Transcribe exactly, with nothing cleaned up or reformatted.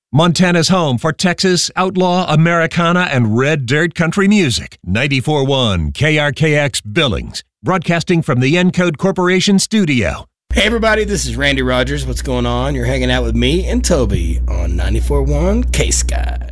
Montana's home for Texas, outlaw, Americana, and red dirt country music. ninety-four point one K R K X Billings, broadcasting from the Encode Corporation studio. Hey everybody, this is Randy Rogers. What's going on? You're hanging out with me and Toby on ninety-four point one K-Sky.